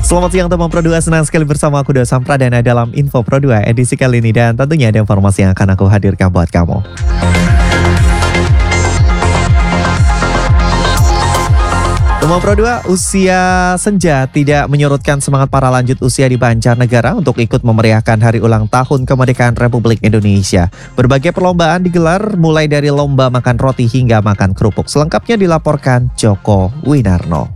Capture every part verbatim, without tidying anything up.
Selamat siang teman Pro dua, senang sekali bersama aku Dosa Pradana dalam Info Pro dua edisi kali ini. Dan tentunya ada informasi yang akan aku hadirkan buat kamu. Teman Pro dua, usia senja tidak menyurutkan semangat para lanjut usia di Banjarnegara untuk ikut memeriahkan hari ulang tahun kemerdekaan Republik Indonesia. Berbagai perlombaan digelar mulai dari lomba makan roti hingga makan kerupuk. Selengkapnya dilaporkan Joko Winarno.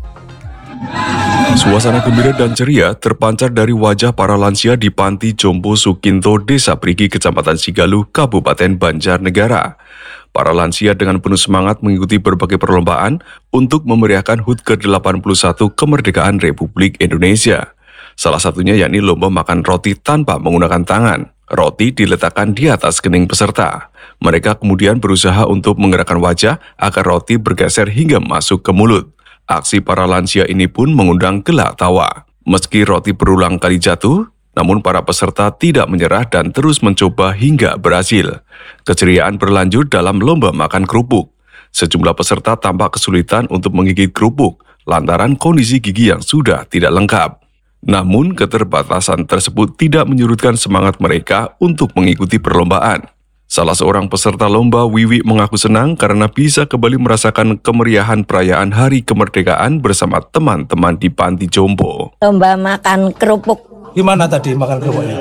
Suasana gembira dan ceria terpancar dari wajah para lansia di Panti Jompo Sukinto, Desa Prigi, Kecamatan Sigaluh, Kabupaten Banjarnegara. Para lansia dengan penuh semangat mengikuti berbagai perlombaan untuk memeriahkan H U T ke delapan puluh satu kemerdekaan Republik Indonesia. Salah satunya yakni lomba makan roti tanpa menggunakan tangan. Roti diletakkan di atas kening peserta. Mereka kemudian berusaha untuk menggerakkan wajah agar roti bergeser hingga masuk ke mulut. Aksi para lansia ini pun mengundang gelak tawa. Meski roti berulang kali jatuh, namun para peserta tidak menyerah dan terus mencoba hingga berhasil. Keceriaan berlanjut dalam lomba makan kerupuk. Sejumlah peserta tampak kesulitan untuk menggigit kerupuk lantaran kondisi gigi yang sudah tidak lengkap. Namun keterbatasan tersebut tidak menyurutkan semangat mereka untuk mengikuti perlombaan. Salah seorang peserta lomba, Wiwi, mengaku senang karena bisa kembali merasakan kemeriahan perayaan Hari Kemerdekaan bersama teman-teman di Panti Jompo. Lomba makan kerupuk. Gimana tadi makan kerupuknya?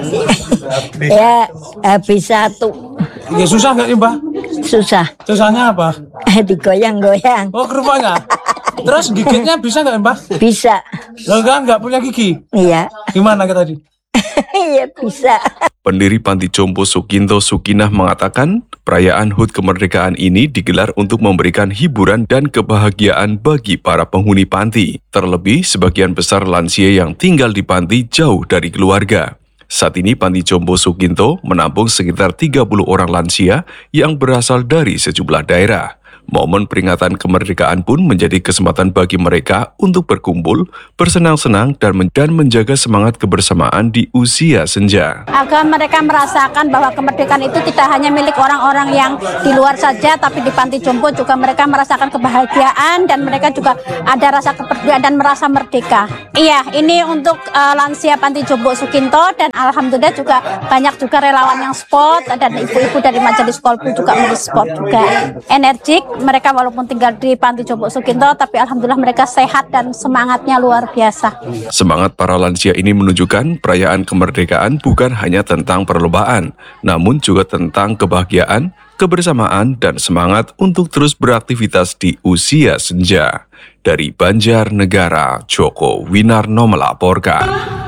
Ya, habis satu. Ya, susah nggak nih, Mbak? Susah. Susahnya apa? Digoyang-goyang. Oh, kerupuknya. Terus gigitnya bisa nggak, Mbak? Bisa. Lo enggak, nggak punya gigi? Iya. Gimana kayak tadi? Iya, bisa. Pendiri Panti Jompo Sukinto Sukinah mengatakan, perayaan H U T kemerdekaan ini digelar untuk memberikan hiburan dan kebahagiaan bagi para penghuni panti. Terlebih, sebagian besar lansia yang tinggal di panti jauh dari keluarga. Saat ini Panti Jompo Sukinto menampung sekitar tiga puluh orang lansia yang berasal dari sejumlah daerah. Momen peringatan kemerdekaan pun menjadi kesempatan bagi mereka untuk berkumpul, bersenang-senang, dan, men dan menjaga semangat kebersamaan di usia senja. Agar mereka merasakan bahwa kemerdekaan itu tidak hanya milik orang-orang yang di luar saja, tapi di Panti Jompo juga mereka merasakan kebahagiaan dan mereka juga ada rasa kemerdekaan dan merasa merdeka. Iya, ini untuk uh, lansia Panti Jompo Sukinto, dan alhamdulillah juga banyak juga relawan yang sport dan ibu-ibu dari Majelis Kolbu juga sport juga. Energik. Mereka walaupun tinggal di Panti Jompo Sukinto, tapi alhamdulillah mereka sehat dan semangatnya luar biasa. Semangat para lansia ini menunjukkan perayaan kemerdekaan bukan hanya tentang perlombaan, namun juga tentang kebahagiaan, kebersamaan, dan semangat untuk terus beraktivitas di usia senja. Dari Banjarnegara, Joko Winarno melaporkan.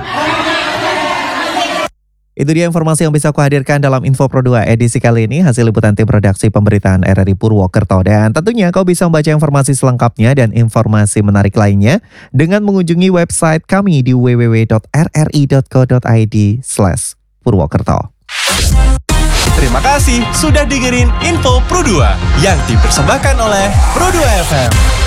Itu dia informasi yang bisa aku hadirkan dalam Info Pro dua edisi kali ini, hasil liputan tim redaksi pemberitaan R R I Purwokerto. Dan tentunya kau bisa membaca informasi selengkapnya dan informasi menarik lainnya dengan mengunjungi website kami di w w w titik r r i titik co titik i d slash purwokerto. Terima kasih sudah dengerin Info Pro dua yang dipersembahkan oleh Pro dua F M.